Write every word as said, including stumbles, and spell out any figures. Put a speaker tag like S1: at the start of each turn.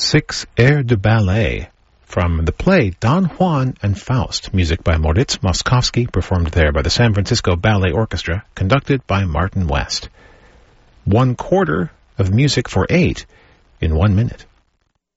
S1: Six airs de ballet from the play Don Juan and Faust, music by Moritz Moszkowski, performed there by the San Francisco Ballet Orchestra, conducted by Martin West. One quarter of music for eight in one minute.